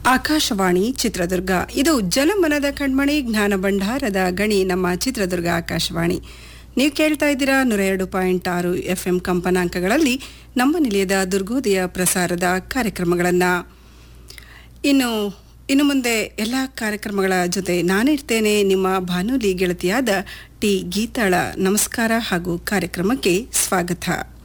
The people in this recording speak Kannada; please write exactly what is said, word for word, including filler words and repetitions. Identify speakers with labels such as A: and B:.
A: ಆಕಾಶವಾಣಿ ಚಿತ್ರದುರ್ಗ. ಇದು ಜಲಮನದ ಕಣ್ಮಣಿ ಜ್ಞಾನ ಭಂಡಾರದ ಗಣಿ ನಮ್ಮ ಚಿತ್ರದುರ್ಗ ಆಕಾಶವಾಣಿ. ನೀವು ಕೇಳ್ತಾ ಇದ್ದೀರಾ ನೂರ ಎರಡು ಪಾಯಿಂಟ್ ಆರು ಎಫ್ ಎಂ ಕಂಪನಾಂಕಗಳಲ್ಲಿ ನಮ್ಮ ನಿಲಯದ ದುರ್ಗೋದಯ ಪ್ರಸಾರದ ಕಾರ್ಯಕ್ರಮಗಳನ್ನು. ಇನ್ನು ಇನ್ನು ಮುಂದೆ ಎಲ್ಲ ಕಾರ್ಯಕ್ರಮಗಳ ಜೊತೆ ನಾನಿರ್ತೇನೆ ನಿಮ್ಮ ಬಾನುಲಿ ಗೆಳತಿಯಾದ ಟಿ ಗೀತಾಳ. ನಮಸ್ಕಾರ ಹಾಗೂ ಕಾರ್ಯಕ್ರಮಕ್ಕೆ ಸ್ವಾಗತ.